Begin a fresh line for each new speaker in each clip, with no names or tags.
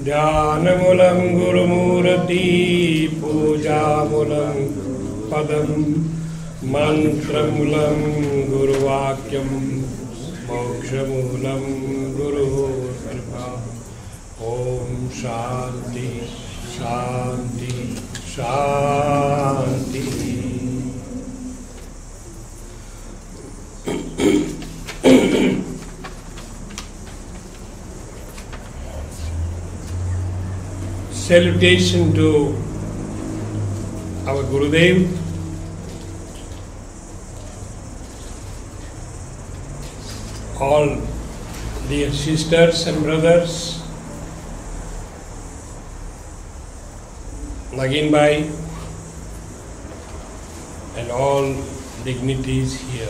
ध्यानमूलं गुरुमूर्ति पूजामूलं पदं मंत्रमूलं गुरुवाक्यं मोक्षमूलं गुरुकृपा। ओम शांति शांति शांति। Salutation to our Gurudev, all dear sisters and brothers, Nagin Bhai, and all dignities here.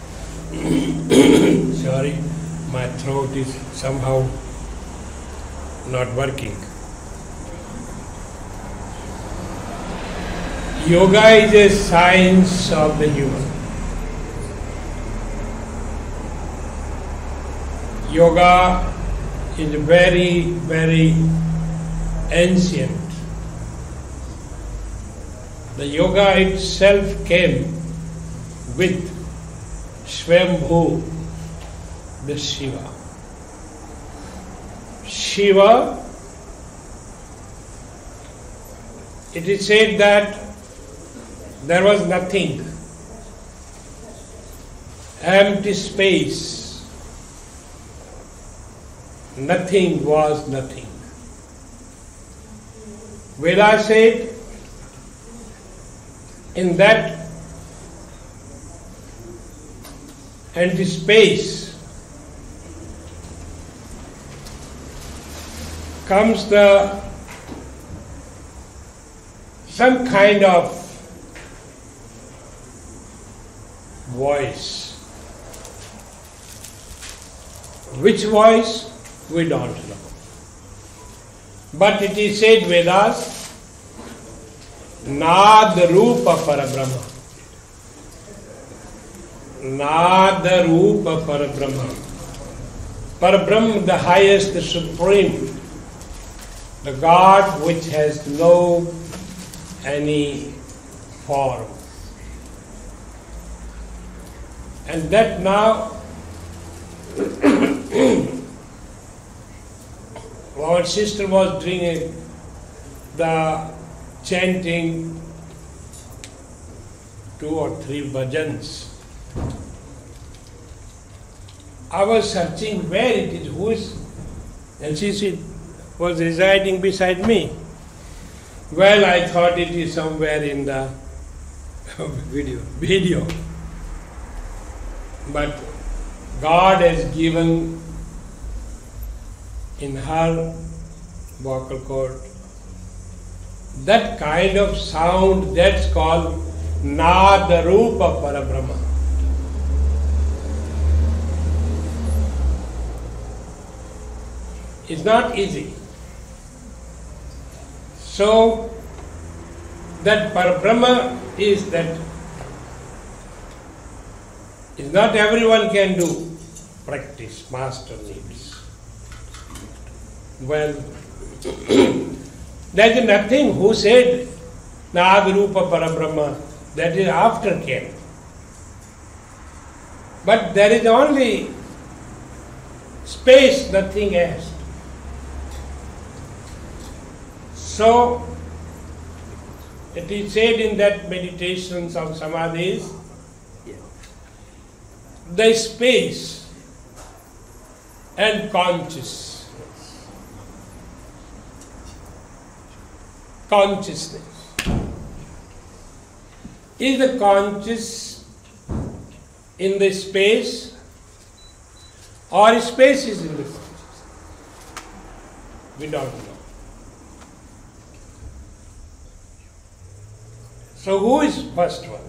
Sorry, my throat is somehow not working. Yoga is a science of the human. Yoga is very, very ancient. The yoga itself came with Swayambhu, the Shiva. Shiva, it is said that there was nothing, empty space, nothing was nothing. Veda said, in that empty space comes some kind of voice. Which voice? We don't know. But it is said Vedas, Nada Rupa Parabrahma. Nada Rupa Parabrahma. Parabrahma, the highest, the supreme, the God which has no any form. And that now our sister was doing the chanting 2 or 3 bhajans. I was searching where it is, who is, and she was residing beside me. Well, I thought it is somewhere in the video. But God has given in her vocal cord that kind of sound that's called Nada Rupa Parabrahma. It's not easy. So that Parabrahma is that is not everyone can do. Practice, master needs. Well, there is nothing who said Nada Rupa Parabrahma, that is after came. But there is only space, nothing else. So, it is said in that meditations of samadhis, the space and consciousness is the conscious in the space or space is in the conscious? We don't know. So who is first one?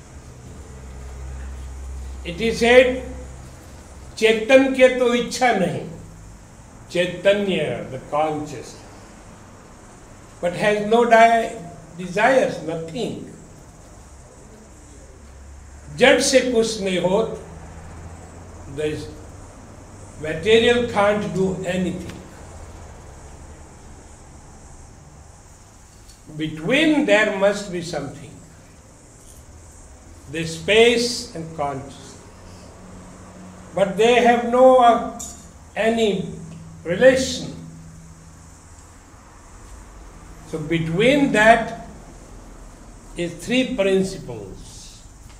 It is said, चेतन के तो इच्छा नहीं, Chaitanya, the conscious, but has no desires, nothing. जड़ से कुछ नहीं होत, the material can't do anything. between there must be something. The space and consciousness. But they have no any relation. So between that is three principles: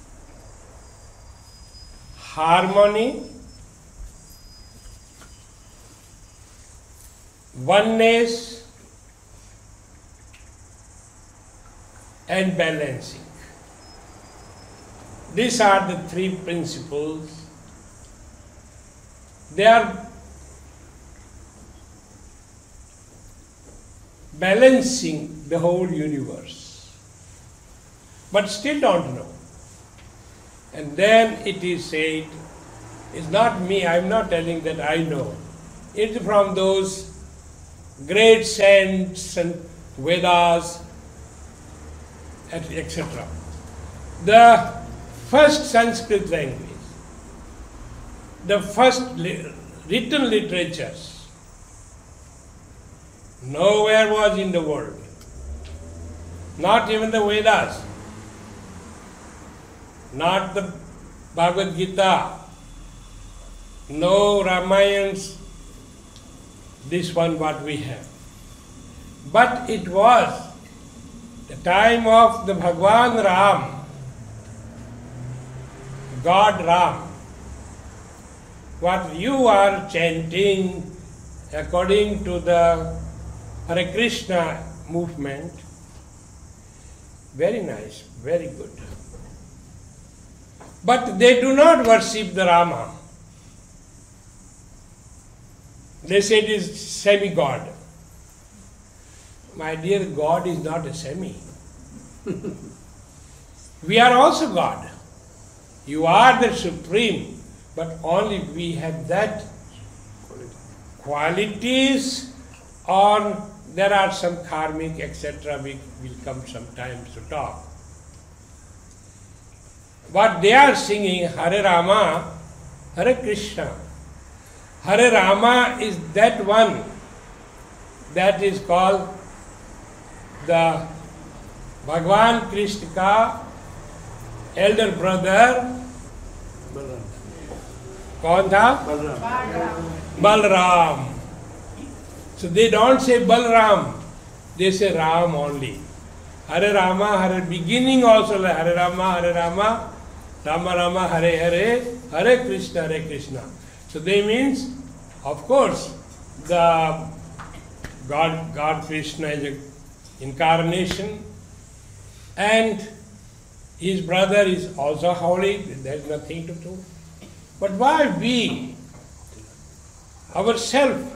harmony, oneness, and balancing. These are the three principles. They are balancing the whole universe, but still don't know. And then it is said, it's not me, I'm not telling that I know. It's from those great saints and Vedas, etc. The first Sanskrit language, the first written literatures, nowhere was in the world, not even the Vedas, not the Bhagavad Gita, no Ramayans, this one what we have. But it was the time of the Bhagwan Ram, God Ram. What you are chanting according to the Hare Krishna movement, very nice, very good. But they do not worship the Rama. They say it is semi-God. My dear, God is not a semi. We are also God. You are the supreme, but only we have that qualities, or there are some karmic, etc. We will come sometimes to talk. What they are singing, Hare Rama, Hare Krishna. Hare Rama is that one that is called the Bhagwan Krishna ka elder brother. कौन था? Balram. So they don't say Balram, they say Ram only. Hare Rama, Hare, beginning also like Hare Rama, Rama Rama, Hare Hare, Hare Krishna. So they means, of course, the God Krishna is an incarnation, and his brother is also holy, there's nothing to do. But why we, ourselves,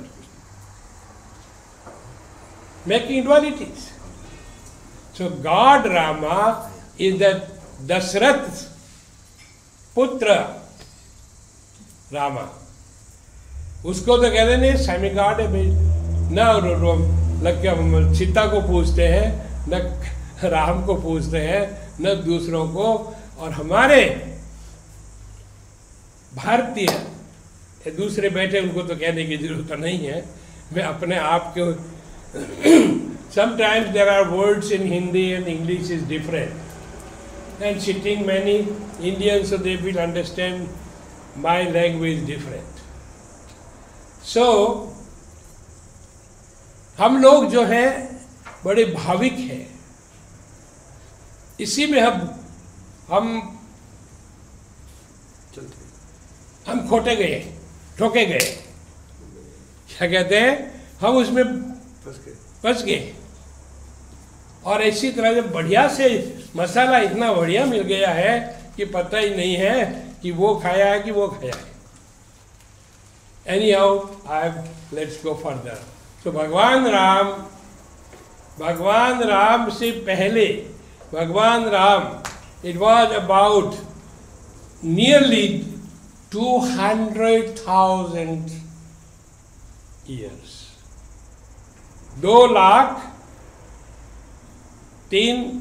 making dualities? So God Rama is that Dasrath Putra Rama. उसको तो कहते नहीं semi God है भाई, न लग के हम सीता को पूछते हैं, न राम को पूछते हैं, न दूसरों को। और हमारे भारतीय दूसरे बैठे उनको तो कहने की जरूरत नहीं है, मैं अपने आप के sometimes there are words in Hindi and English is different, and sitting many Indians, so they will understand my language different. So हम लोग जो हैं बड़े भाविक हैं, इसी में हम खोटे गए, ठोके गए, क्या कहते हैं, हम उसमें फंस गए। और इसी तरह से बढ़िया से मसाला इतना बढ़िया मिल गया है कि पता ही नहीं है कि वो खाया है कि वो खाया है। Anyhow, let's go further. So भगवान राम से पहले, भगवान Ram, it was about nearly 200,000 years. 2,03,000।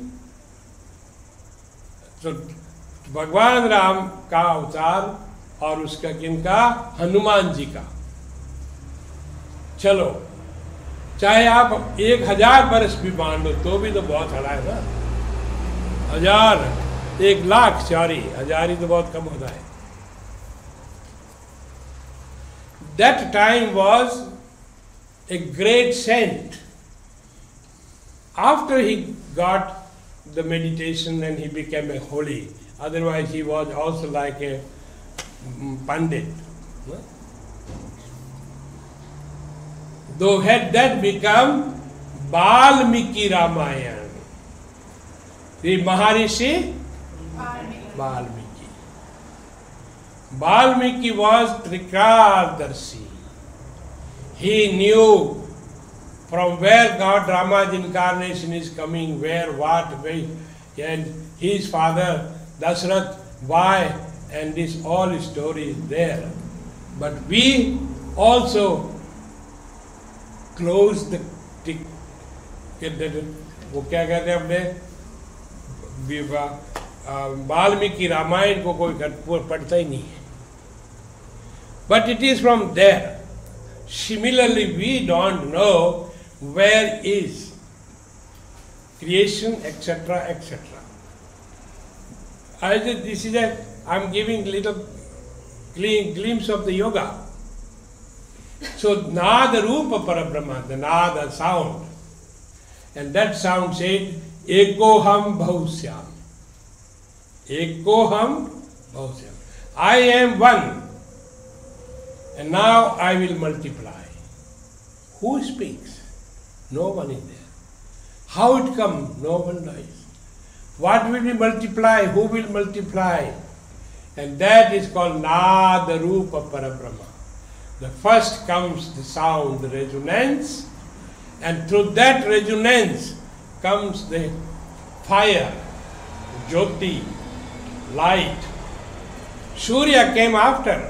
तो भगवान राम का अवतार और उसका किनका, हनुमान जी का। चलो चाहे आप 1000 बरस भी मान लो तो भी तो बहुत खड़ा है ना। 1000, 1,00,000 सॉरी, 1000 ही तो बहुत कम होता है। That time was a great saint. After he got the meditation and he became a holy, otherwise he was also like a pandit. Though had that become Valmiki Ramayana, the Maharishi Valmiki. Valmiki was Trikardarshi. He knew from where God Rama's incarnation is coming, where, what, where, and his father Dasrath, why, and this all story is there. But we also close the वो क्या कहते हैं अपने वाल्मीकि रामायण को कोई पढ़ता ही नहीं है। But it is from there. Similarly, we don't know where is creation, etc., etc. I'm giving little glimpse of the yoga. So, Nada Rupa Parabrahma, the Nada sound. And that sound said, Ekoham Bhavusyam. Ekoham Bhavusyam. I am one. And now I will multiply. Who speaks? No one is there. How it comes? No one knows. What will we multiply? Who will multiply? And that is called Nada Rupa Parabrahma. The first comes the sound, the resonance, and through that resonance comes the fire, Jyoti, light. Surya came after.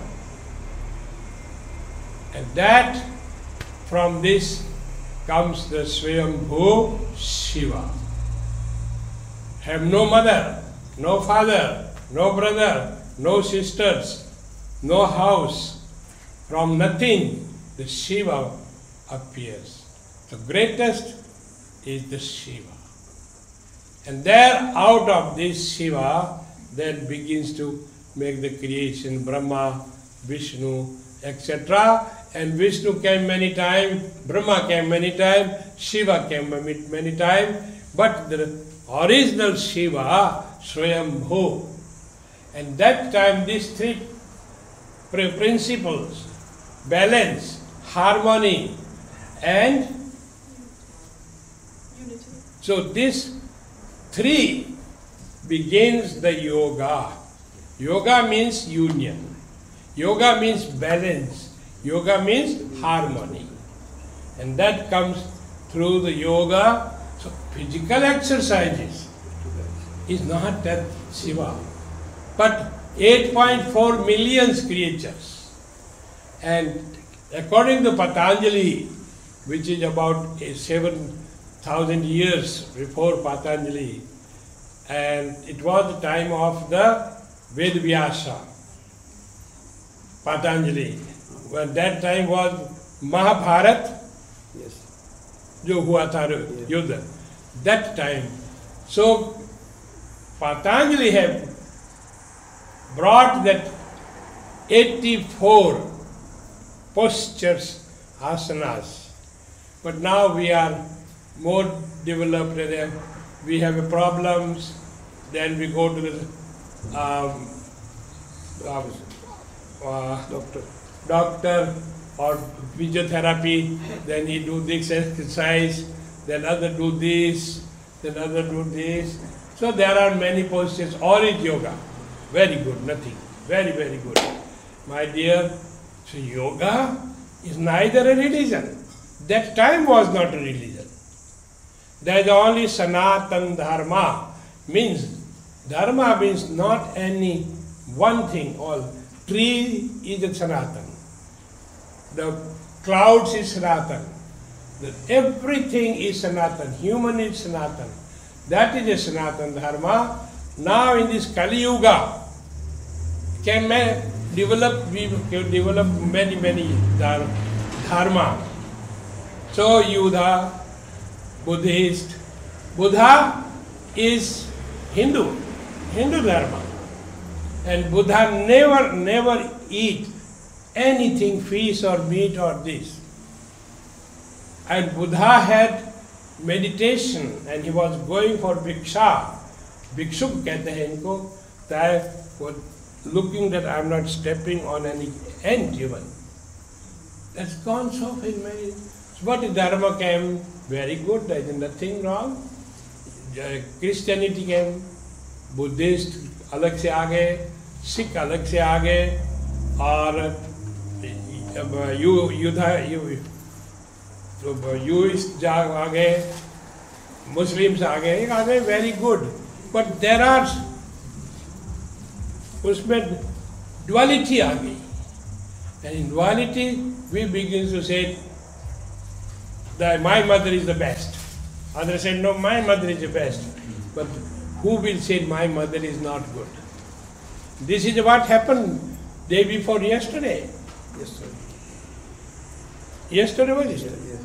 And that, from this comes the Swayambhu Shiva. Have no mother, no father, no brother, no sisters, no house. From nothing, the Shiva appears. The greatest is the Shiva. And there, out of this Shiva, then begins to make the creation, Brahma, Vishnu, etc. And Vishnu came many times, Brahma came many times, Shiva came many times, but the original Shiva, Swayambhu. And that time these three principles, balance, harmony, and unity. So this three begins the yoga. Yoga means union. Yoga means balance. Yoga means harmony. And that comes through the yoga. So physical exercises is not that Shiva, but 8.4 million creatures. And according to Patanjali, which is about 7,000 years before Patanjali, and it was the time of the Vedvyasa, Patanjali. When that time was Mahabharat, yes, जो हुआ था युद्ध, that time. So Patanjali have brought that 84 postures, asanas. But now we are more developed. We have problems. Then we go to the doctor or physiotherapy. Then he do this exercise. Then other do this. Then other do this. So there are many postures. All is yoga. Very good. Nothing. Very, very good. My dear, so yoga is neither a religion. That time was not a religion. There is only Sanatan Dharma. Dharma means not any one thing. All tree is a Sanatan. The clouds is Sanatan. Everything is Sanatan. Human is Sanatan. That is a Sanatan Dharma. Now in this Kali Yuga, we can develop many dharma. So Yuddha, Buddhist. Buddha is Hindu Dharma. And Buddha never eat anything, fish or meat or this. And Buddha had meditation and he was going for Bhiksha. Bhikshuk कहते हैं इनको, that was looking that I am not stepping on any ant even. That's gone so very. But Dharma came very good, there is nothing wrong. Christianity came, Buddhist अलग से आ गए, सिख अलग से आ गए, और यूइस्ट आ गए, मुस्लिम्स आ गए, very good. But there are उसमें duality आ गई. And in duality we begin to say that my mother is the best. Others said, no, my mother is the best. But who will say my mother is not good? This is what happened day before yesterday. Yesterday was yesterday.